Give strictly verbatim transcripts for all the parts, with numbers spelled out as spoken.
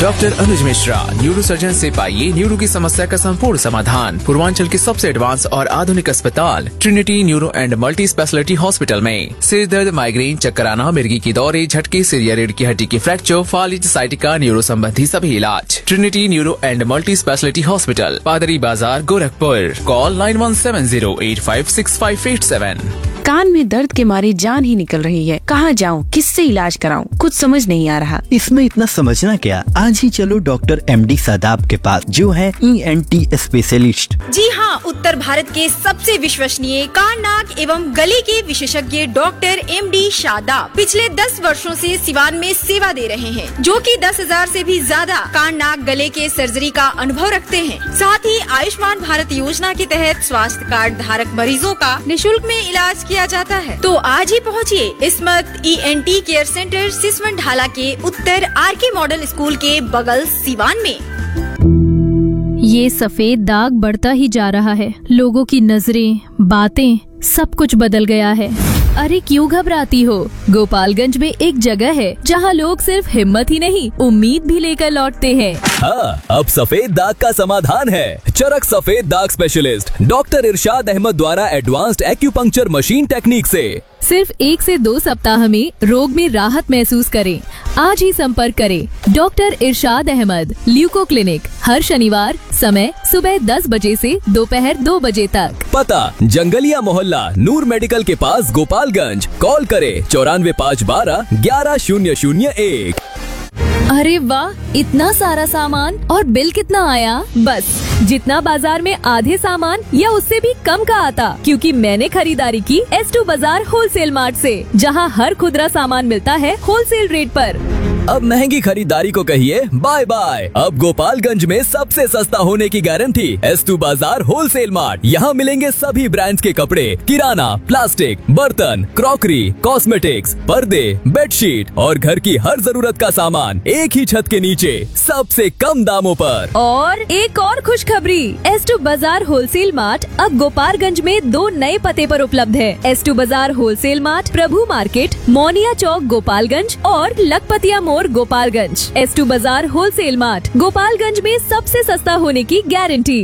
Doctor अनुज Mishra, neuro surgeon से पाइए neuro की समस्या का संपूर्ण समाधान। पूर्वांचल के सबसे एडवांस और आधुनिक अस्पताल Trinity neuro and multi speciality hospital में सिर दर्द, माइग्रेन, चक्कर आना, मिर्गी की दौरे, झटके, सिर या रीढ़ की हड्डी की फ्रैक्चर, फालिज, साइटिका, न्यूरो संबंधी सभी इलाज। Trinity neuro and multi speciality hospital, पादरी बाजार, Gorakhpur. Call nine one seven zero eight five six five eight seven. कान में दर्द के मारे जान ही निकल रही है। कहाँ जाऊँ, किससे इलाज कराऊँ, कुछ समझ नहीं आ रहा। इसमें इतना समझना क्या, आज ही चलो डॉक्टर एम डी शादाब के पास, जो है ई एन टी स्पेशलिस्ट। जी हाँ, उत्तर भारत के सबसे विश्वसनीय कान, नाक एवं गले के विशेषज्ञ डॉक्टर एम डी शादाब पिछले दस वर्षों से सिवान में सेवा दे रहे हैं, जो कि दस हजार से भी ज्यादा कान, नाक, गले के सर्जरी का अनुभव रखते हैं। साथ ही आयुष्मान भारत योजना के तहत स्वास्थ्य कार्ड धारक मरीजों का निःशुल्क में इलाज किया जाता है। तो आज ही पहुँचिए इस्मत E N tea care centre, Siswan ढाला के उत्तर आर के मॉडल स्कूल के बगल, सिवान में। ये सफेद दाग बढ़ता ही जा रहा है। लोगों की नजरें, बातें, सब कुछ बदल गया है। अरे क्यों घबराती हो? गोपालगंज में एक जगह है जहां लोग सिर्फ हिम्मत ही नहीं, उम्मीद भी लेकर लौटते हैं। हाँ, अब सफेद दाग का समाधान है। चरक सफेद दाग स्पेशलिस्ट डॉक्टर इरशाद अहमद द्वारा एडवांस्ड एक्यूपंक्चर मशीन टेक्निक से सिर्फ एक से दो सप्ताह में रोग में राहत महसूस करें। आज ही संपर्क करें डॉक्टर इरशाद अहमद, ल्यूको क्लिनिक, हर शनिवार, समय सुबह दस बजे से दोपहर दो बजे तक। पता जंगलिया मोहल्ला, नूर मेडिकल के पास, गोपालगंज। कॉल करे चौरानवे पाँच बारह ग्यारह शून्य शून्य एक। अरे वाह, इतना सारा सामान और बिल कितना आया? बस जितना बाजार में आधे सामान या उससे भी कम का आता, क्योंकि मैंने खरीदारी की एस टू बाजार होलसेल मार्ट से, जहां हर खुदरा सामान मिलता है होलसेल रेट पर। अब महंगी खरीदारी को कहिए बाय बाय। अब गोपालगंज में सबसे सस्ता होने की गारंटी एस टू बाजार होलसेल मार्ट। यहाँ मिलेंगे सभी ब्रांड्स के कपड़े, किराना, प्लास्टिक, बर्तन, क्रॉकरी, कॉस्मेटिक्स, पर्दे, बेडशीट और घर की हर जरूरत का सामान एक ही छत के नीचे सबसे कम दामों पर। और एक और खुशखबरी, एस टू बाजार होलसेल मार्ट अब गोपालगंज में दो नए पते पर उपलब्ध है। एस टू बाजार होलसेल मार्ट, प्रभु मार्केट, मोनिया चौक, गोपालगंज और लखपतिया मोड़, गोपालगंज। एस टू बाजार होलसेल मार्ट, गोपालगंज में सबसे सस्ता होने की guarantee.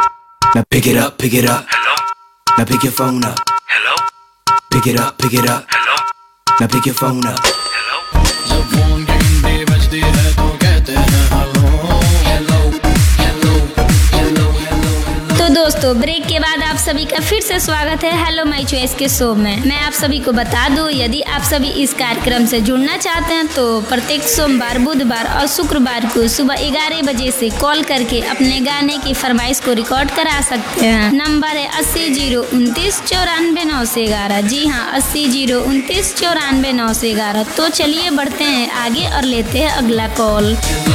Now pick it up, pick it up. Hello. Now pick your phone up. Hello. Pick it up, pick it up. Hello. Now pick your phone up. Hello. जब phone की घंटी बजती है तो कहते हैं hello hello hello hello hello. तो दोस्तों, ब्रेक के बाद आप सभी का फिर से स्वागत है हेलो माय चॉइस के शो में। मैं आप सभी को बता दूं, यदि आप सभी इस कार्यक्रम से जुड़ना चाहते हैं तो प्रत्येक सोमवार, बुधवार और शुक्रवार को सुबह ग्यारह बजे से कॉल करके अपने गाने की फरमाइश को रिकॉर्ड करा सकते हैं। नंबर है अस्सी जीरो उनतीस चौरानवे नौ से ग्यारह। जी हाँ, अस्सी जीरो उनतीस चौरानवे नौ से ग्यारह। तो चलिए बढ़ते हैं आगे और लेते हैं अगला कॉल।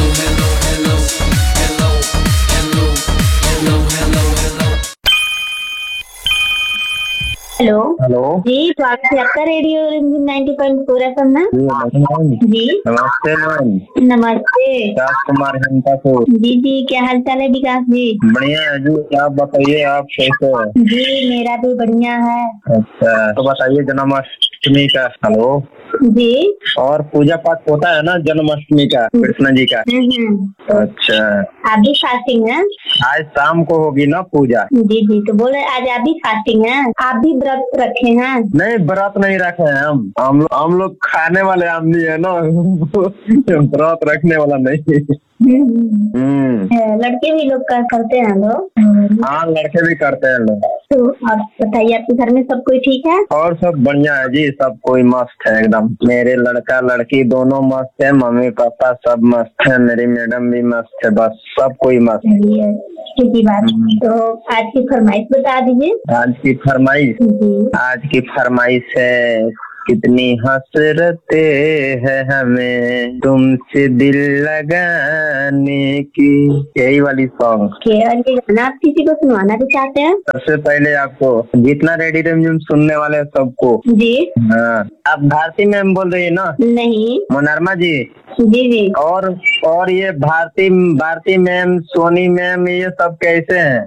हेलो हेलो जी, स्वागत है आपका radio ninety point four F M में। जी नमस्ते मैम। नमस्ते। विकास कुमार हिंतापुर। जी जी, क्या हाल चाल है विकास जी? बढ़िया है जी, आप बताइए आप कैसे हैं? जी मेरा भी बढ़िया है। अच्छा, तो बताइए जन्माष्टमी का। हेलो जी, और पूजा पाठ होता है ना जन्माष्टमी का, कृष्ण जी का? अच्छा, आप भी फास्टिंग हैं? आज शाम को होगी ना पूजा। जी जी, तो बोले आज आप भी फास्टिंग हैं? आप भी व्रत रखे हैं? नहीं, व्रत नहीं रखे हैं हम हम लोग हम लोग खाने वाले आदमी है ना, व्रत रखने वाला नहीं। लड़के भी लोग कर, करते हैं लोग। हाँ, लड़के भी करते हैं लोग। तो आप बताइए, आपके घर में सब कोई ठीक है? और सब बढ़िया है जी, सब कोई मस्त है एकदम। मेरे लड़का लड़की दोनों मस्त है, मम्मी पापा सब मस्त है, मेरी मैडम भी मस्त है, बस सब कोई मस्त है। की बात। तो आज की फरमाइश बता दीजिए। आज की फरमाइश आज की फरमाइश है, कितनी हसरते है हमें तुमसे दिल लगाने की, यही वाली सॉन्ग। आप किसी को सुनवाना भी चाहते हैं? सबसे पहले आपको, जितना रेडी रेमझुम सुनने वाले सबको। जी हाँ। आप भारती मैम बोल रही है ना? नहीं, मोनरमा जी। जी जी। और और ये भारती भारती मैम, सोनी मैम, ये सब कैसे हैं?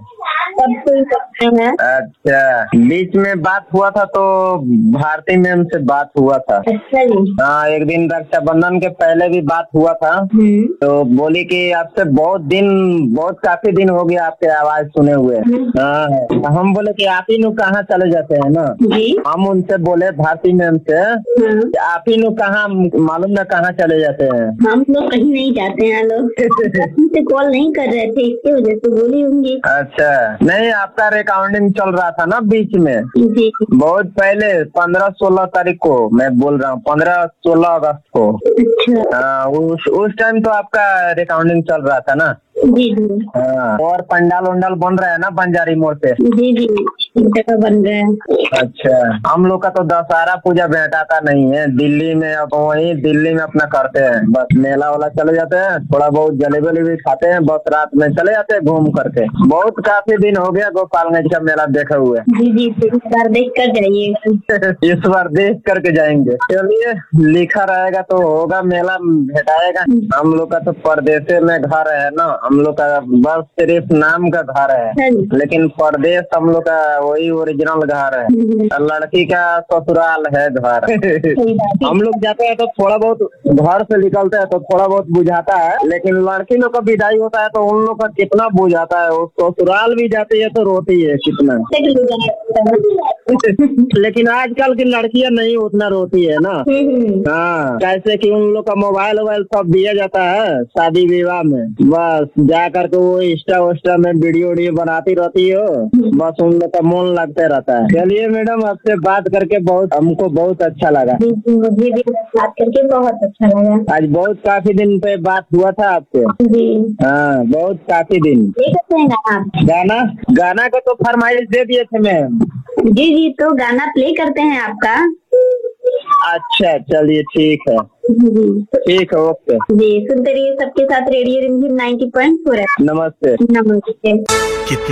सब कोई करते हैं। अच्छा, बीच में बात हुआ था तो भारती मैम से बात हुआ था। अच्छा जी। हाँ, एक दिन रक्षाबंधन के पहले भी बात हुआ था, तो बोली कि आपसे बहुत दिन बहुत काफी दिन हो गया आपके आवाज सुने हुए। हाँ, हम बोले कि आप ही लोग कहाँ चले जाते हैं ना जी। हम उनसे बोले भारती मैम से आप ही लोग कहाँ मालूम ना कहाँ चले जाते हैं। हम लोग कहीं नहीं जाते हैं, लोग से कॉल नहीं कर रहे थे इसकी वजह से बोली होंगी। अच्छा, नहीं आपका रिकॉर्डिंग चल रहा था ना बीच में जी। बहुत पहले पंद्रह सोलह तारीख को मैं बोल रहा हूँ, पंद्रह सोलह अगस्त को। अच्छा। हाँ, उस उस टाइम तो आपका रिकॉर्डिंग चल रहा था ना। जी जी। हाँ, और पंडाल उंडाल बन रहा है ना बंजारी मोड़ पे। जी जी, जगह बन रहा है। अच्छा, हम लोग का तो दशहरा पूजा भेटाता नहीं है दिल्ली में, अब वही दिल्ली में अपना करते हैं, बस मेला वाला चले जाते हैं, थोड़ा बहुत जलेबी भी खाते हैं, बस रात में चले जाते हैं घूम करके। बहुत काफी दिन हो गया गोपालगंज का मेला देखे हुए। जी जी, इस बार देख कर जाइए। इस बार देख करके जाएंगे। चलिए, लिखा रहेगा तो होगा, मेला भेटाएगा। हम लोग का तो परदेश में घर है ना, हम लोग का बस सिर्फ नाम का घर है, लेकिन परदेश हम लोग का वही ओरिजिनल घर है। लड़की का ससुराल है घर। हम लोग जाते हैं तो थोड़ा बहुत घर से निकलते हैं तो थोड़ा बहुत बुझाता है, लेकिन लड़की लोग का विदाई होता है तो उन लोग का कितना बुझाता है। ससुराल भी जाती है तो रोती है कितना। लेकिन आजकल की लड़कियां नहीं उतना रोती है ना। हाँ, कैसे कि उन लोग का मोबाइल वोबाइल सब दिया जाता है शादी विवाह में, बस जा करके वो इंस्टा वोस्टा में वीडियो वीडियो बनाती रहती हो, बस उन लोग का मन लगते रहता है। चलिए मैडम, आपसे बात करके बहुत हमको बहुत अच्छा लगा। मुझे भी बात करके बहुत अच्छा लगा। आज बहुत काफी दिन पे बात हुआ था आपसे। जी। हाँ, बहुत काफी दिन। गाना गाना का तो फरमाइश दे दिए थे मैम। जी जी, तो गाना प्ले करते हैं आपका। अच्छा, चलिए ठीक है। जी ठीक है, ओके जी। सुनते रहिए सबके साथ रेडियो रिमझिम नाइन्टी पॉइंट फोर। नमस्ते। नमस्ते।